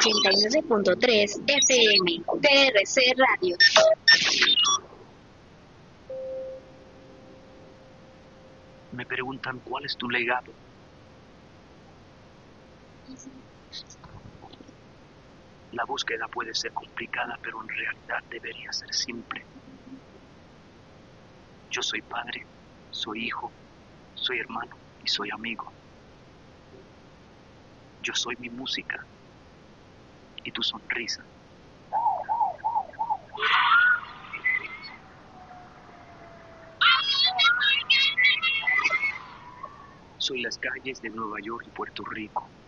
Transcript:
89.3 FM, TRC Radio. Me preguntan cuál es tu legado. La búsqueda puede ser complicada, pero en realidad debería ser simple. Yo soy padre, soy hijo, soy hermano y soy amigo. Yo soy mi música y tu sonrisa. Soy las calles de Nueva York y Puerto Rico.